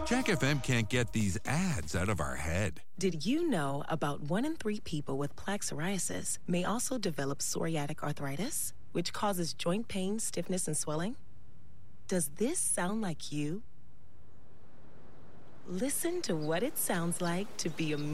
Jack FM can't get these ads out of our head. Did you know about 1 in 3 people with plaque psoriasis may also develop psoriatic arthritis, which causes joint pain, stiffness, and swelling? Does this sound like you? Listen to what it sounds like to be a